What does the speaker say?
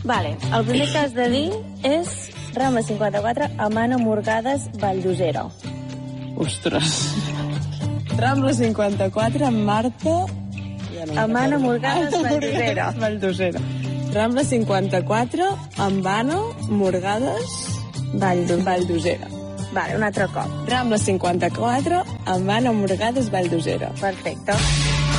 Vale, el primer que has de dir és Rambla 54, Amana Morgades, Valldosera. Ostres. Rambla 54, Marta... Amana Morgades, Valldosera. Valldosera. Rambla 54, Ambano, Morgades, Valldosera. Vale, un altre cop. Rambla 54, Ambano, Morgades, Valldosera. Perfecte.